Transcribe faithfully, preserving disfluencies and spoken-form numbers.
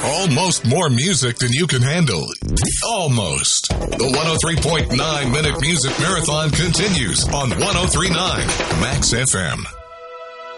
Almost more music than you can handle. Almost. The one oh three point nine Minute Music Marathon continues on one oh three point nine Max F M.